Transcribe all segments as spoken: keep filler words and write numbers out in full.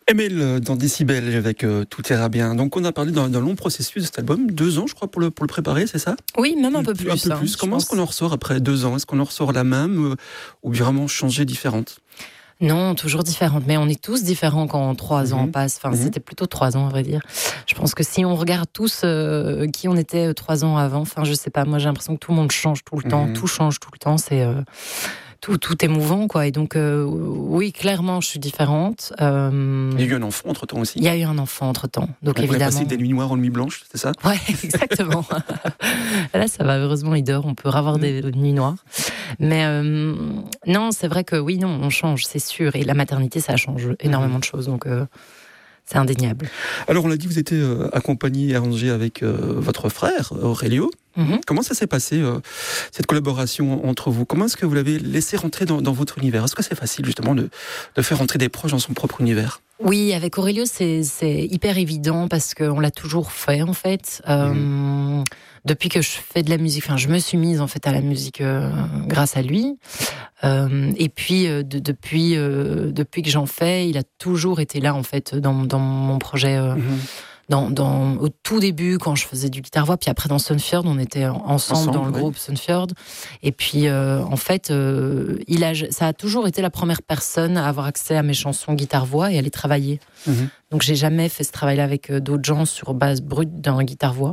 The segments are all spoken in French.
Emel dans Décibel avec euh, Tout ira bien. Donc on a parlé d'un, d'un long processus de cet album, deux ans je crois pour le, pour le préparer, c'est ça ? Oui, même un peu plus. Un peu hein, plus. Comment est-ce qu'on en ressort après deux ans ? Est-ce qu'on en ressort la même euh, ou vraiment changée, différente ? Non, toujours différente. Mais on est tous différents quand trois mm-hmm. ans passent. Enfin, mm-hmm. c'était plutôt trois ans, à vrai dire. Je pense que si on regarde tous euh, qui on était trois ans avant, enfin, je sais pas, moi j'ai l'impression que tout le monde change tout le mm-hmm. temps, tout change tout le temps. C'est euh, tout, tout est mouvant, quoi. Et donc, euh, oui, clairement, je suis différente. Euh, il y a eu un enfant entre temps aussi. Il y a eu un enfant entre temps. Donc, on évidemment. On est passé des nuits noires aux nuits blanches, c'est ça ? Ouais, exactement. Là, ça va. Heureusement, il dort. On peut avoir mmh. des nuits noires. Mais euh, non, c'est vrai que oui, non, on change, c'est sûr. Et la maternité, ça change énormément mmh. de choses. Donc, euh, c'est indéniable. Alors, on l'a dit, vous étiez euh, accompagné et arrangé avec euh, votre frère, Aurelio. Mm-hmm. Comment ça s'est passé, euh, cette collaboration entre vous ? Comment est-ce que vous l'avez laissé rentrer dans, dans votre univers ? Est-ce que c'est facile, justement, de, de faire rentrer des proches dans son propre univers ? Oui, avec Aurelio, c'est, c'est hyper évident parce qu'on l'a toujours fait, en fait. Euh, mmh. Depuis que je fais de la musique, enfin, je me suis mise, en fait, à la musique euh, grâce à lui. Euh, et puis, euh, de, depuis, euh, depuis que j'en fais, il a toujours été là, en fait, dans, dans mon projet... Euh, mmh. Dans, dans, au tout début, quand je faisais du guitare-voix, puis après dans Sunfjord, on était ensemble, ensemble dans le ouais. groupe Sunfjord. Et puis, euh, en fait, euh, il a, ça a toujours été la première personne à avoir accès à mes chansons guitare-voix et à les travailler. Mm-hmm. Donc, j'ai jamais fait ce travail-là avec euh, d'autres gens sur base brute d'un guitare-voix.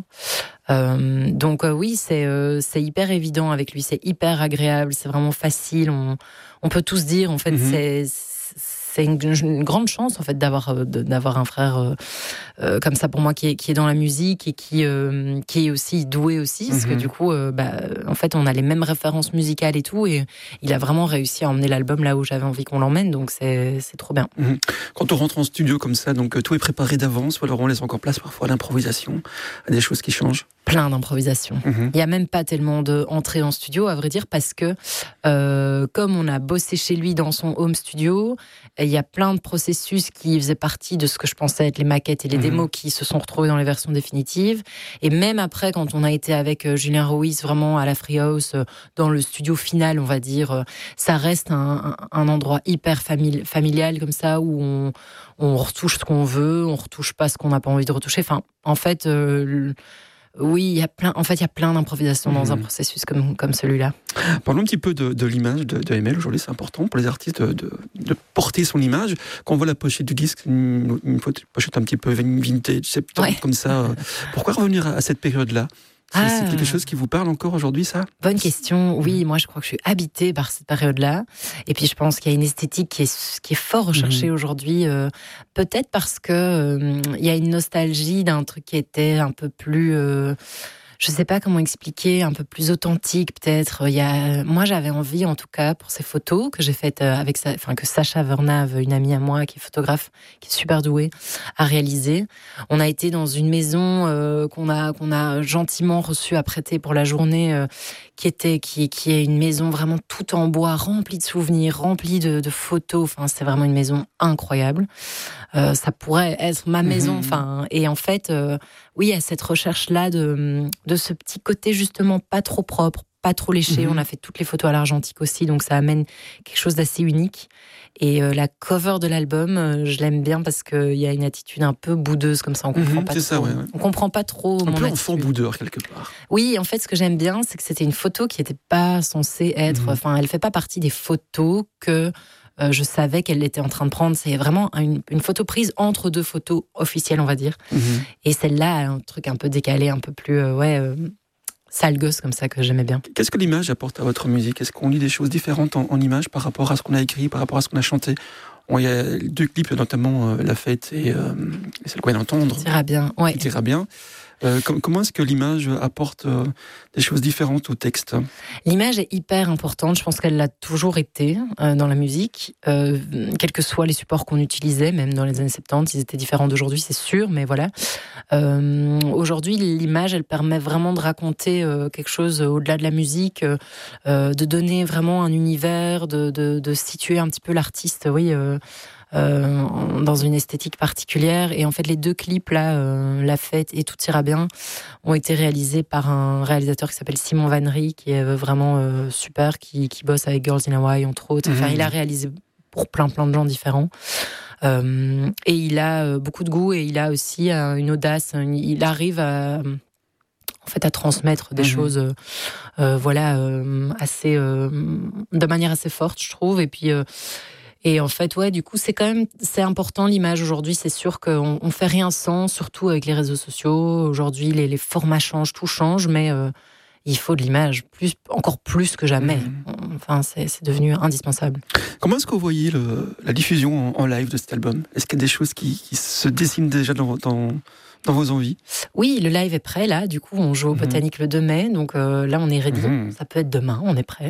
Euh, donc, euh, oui, c'est, euh, c'est hyper évident avec lui, c'est hyper agréable, c'est vraiment facile. On, on peut tous dire, en fait, mm-hmm. c'est... C'est une, une grande chance en fait d'avoir euh, d'avoir un frère euh, euh, comme ça pour moi qui est qui est dans la musique et qui euh, qui est aussi doué aussi parce mm-hmm. que du coup euh, bah en fait on a les mêmes références musicales et tout et il a vraiment réussi à emmener l'album là où j'avais envie qu'on l'emmène donc c'est c'est trop bien. Mm-hmm. Quand on rentre en studio comme ça donc tout est préparé d'avance ou alors on laisse encore place parfois à l'improvisation, à des choses qui changent? Plein d'improvisation. Mmh. Il y a même pas tellement d'entrée en studio, à vrai dire, parce que euh, comme on a bossé chez lui dans son home studio, il y a plein de processus qui faisaient partie de ce que je pensais être les maquettes et les mmh. démos qui se sont retrouvés dans les versions définitives. Et même après, quand on a été avec Julien Ruiz vraiment à la Free House, dans le studio final, on va dire, ça reste un, un, un endroit hyper famili- familial comme ça où on, on retouche ce qu'on veut, on retouche pas ce qu'on n'a pas envie de retoucher. Enfin, en fait. Euh, Oui, il y a plein. En fait, il y a plein d'improvisations mmh. dans un processus comme comme celui-là. Parlons un petit peu de, de l'image de, de Emel. Aujourd'hui, c'est important pour les artistes de, de, de porter son image. Quand on voit la pochette du disque, une, une pochette un petit peu vintage, septembre, ouais. comme ça. Pourquoi revenir à, à cette période-là ? C'est, ah, c'est quelque chose qui vous parle encore aujourd'hui, ça ? Bonne question. Oui, moi, je crois que je suis habitée par cette période-là. Et puis, je pense qu'il y a une esthétique qui est, qui est fort recherchée mmh. aujourd'hui. Euh, peut-être parce que euh, il y a une nostalgie d'un truc qui était un peu plus... Euh, je sais pas comment expliquer, un peu plus authentique peut-être. Il y a, moi, j'avais envie, en tout cas, pour ces photos que j'ai faites avec, sa, enfin que Sacha Vernave, une amie à moi qui est photographe, qui est super douée, a réalisé. On a été dans une maison euh, qu'on a qu'on a gentiment reçue à prêter pour la journée, euh, qui était qui qui est une maison vraiment toute en bois, remplie de souvenirs, remplie de, de photos. Enfin, c'est vraiment une maison incroyable. Euh, ça pourrait être ma maison. Enfin, mmh. et en fait, euh, oui, il y a cette recherche-là de de ce petit côté justement pas trop propre, pas trop léché. Mmh. On a fait toutes les photos à l'argentique aussi, donc ça amène quelque chose d'assez unique. Et euh, la cover de l'album, euh, je l'aime bien parce qu'il y a une attitude un peu boudeuse comme ça. On comprend mmh, pas trop. Ça, ouais, ouais. On comprend pas trop. Un mon peu enfant boudeur quelque part. Oui, en fait, ce que j'aime bien, c'est que c'était une photo qui n'était pas censée être. Enfin, mmh. elle fait pas partie des photos que. Euh, je savais qu'elle était en train de prendre. C'est vraiment une, une photo prise entre deux photos officielles, on va dire. Mmh. Et celle-là a un truc un peu décalé, un peu plus euh, ouais, euh, sale gosse comme ça que j'aimais bien. Qu'est-ce que l'image apporte à votre musique ? Est-ce qu'on lit des choses différentes en, en image par rapport à ce qu'on a écrit, par rapport à ce qu'on a chanté ? Il y a deux clips, notamment euh, La Fête et, euh, et celle qu'on vient d'entendre. Tout ira bien, ouais. Tout ira bien. Euh, com- comment est-ce que l'image apporte euh, des choses différentes au texte ? L'image est hyper importante, je pense qu'elle l'a toujours été euh, dans la musique, euh, quels que soient les supports qu'on utilisait, même dans les années soixante-dix, ils étaient différents d'aujourd'hui, c'est sûr, mais voilà. Euh, aujourd'hui, l'image, elle permet vraiment de raconter euh, quelque chose au-delà de la musique, euh, de donner vraiment un univers, de, de, de situer un petit peu l'artiste, oui, euh, Euh, dans une esthétique particulière. Et en fait, les deux clips là, euh, La Fête et Tout ira bien, ont été réalisés par un réalisateur qui s'appelle Simon Van Rie, qui est vraiment euh, super, qui, qui bosse avec Girls in Hawaii entre autres. Enfin, mmh. il a réalisé pour plein plein de gens différents. Euh, et il a beaucoup de goût et il a aussi une audace. Il arrive à, en fait, à transmettre des mmh. choses, euh, voilà, euh, assez, euh, de manière assez forte, je trouve. Et puis, euh, et en fait, ouais, du coup, c'est quand même, c'est important l'image aujourd'hui. C'est sûr qu'on on fait rien sans, surtout avec les réseaux sociaux. Aujourd'hui, les, les formats changent, tout change, mais euh, il faut de l'image, plus, encore plus que jamais. Mmh. Enfin, c'est, c'est devenu indispensable. Comment est-ce que vous voyez le, la diffusion en, en live de cet album ? Est-ce qu'il y a des choses qui, qui se dessinent déjà dans, dans, dans vos envies ? Oui, le live est prêt, là. Du coup, on joue au mmh. Botanique le deux mai. Donc euh, là, on est ready. Mmh. Ça peut être demain, on est prêt.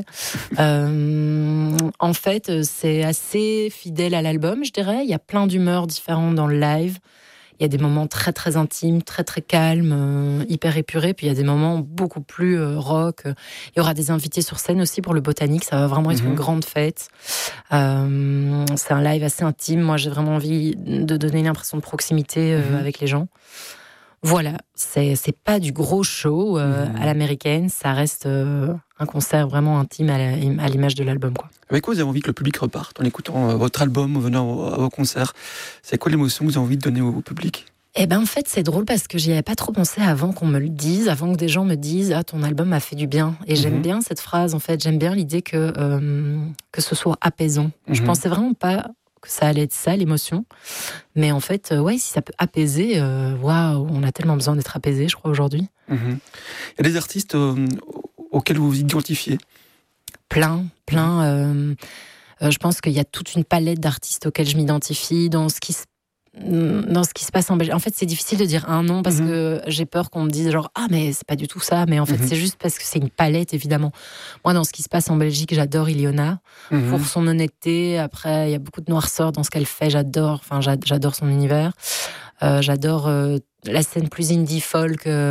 euh, en fait, c'est assez fidèle à l'album, je dirais. Il y a plein d'humeurs différentes dans le live. Il y a des moments très, très intimes, très, très calmes, euh, hyper épurés. Puis il y a des moments beaucoup plus euh, rock. Il y aura des invités sur scène aussi pour le Botanique. Ça va vraiment être mmh. une grande fête. Euh, c'est un live assez intime. Moi, j'ai vraiment envie de donner une impression de proximité euh, mmh. avec les gens. Voilà, c'est, c'est pas du gros show euh, mmh. à l'américaine. Ça reste euh, un concert vraiment intime à, la, à l'image de l'album, quoi. Avec quoi vous avez envie que le public reparte en écoutant euh, votre album, en venant à vos concerts ? C'est quoi l'émotion que vous avez envie de donner au, au public ? Eh ben en fait c'est drôle parce que j'y avais pas trop pensé avant qu'on me le dise, avant que des gens me disent ah ton album m'a fait du bien. Et mmh. j'aime bien cette phrase en fait, j'aime bien l'idée que euh, que ce soit apaisant. Mmh. Je pensais vraiment pas que ça allait être ça l'émotion, mais en fait euh, ouais si ça peut apaiser, waouh wow, on a tellement besoin d'être apaisé je crois aujourd'hui. Mmh. Il y a des artistes euh, auxquels vous vous identifiez ? Plein, plein. Euh, euh, je pense qu'il y a toute une palette d'artistes auxquels je m'identifie dans ce qui se dans ce qui se passe en Belgique. En fait, c'est difficile de dire un nom parce mmh. que j'ai peur qu'on me dise genre ah mais c'est pas du tout ça. Mais en fait, mmh. c'est juste parce que c'est une palette évidemment. Moi, dans ce qui se passe en Belgique, j'adore Ilona mmh. pour son honnêteté. Après, il y a beaucoup de noirceur dans ce qu'elle fait. J'adore. Enfin, j'adore son univers. Euh, j'adore euh, la scène plus indie folk. Euh,